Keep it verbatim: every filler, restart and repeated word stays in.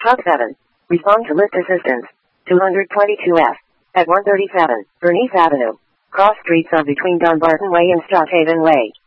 Hub seven. Respond to lift assistance. two twenty-two F. At one thirty-seven, Bernice Avenue. Cross streets are between Dumbarton Way and Strathaven Way.